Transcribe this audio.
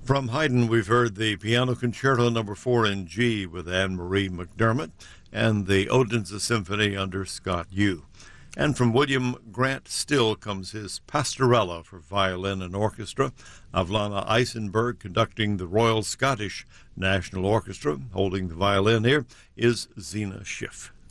From Haydn, we've heard the Piano Concerto No. 4 in G with Anne-Marie McDermott and the Odense Symphony under Scott Yu. And from William Grant Still comes his Pastorella for violin and orchestra. Avlana Eisenberg conducting the Royal Scottish National Orchestra. Holding the violin here is Zena Schiff.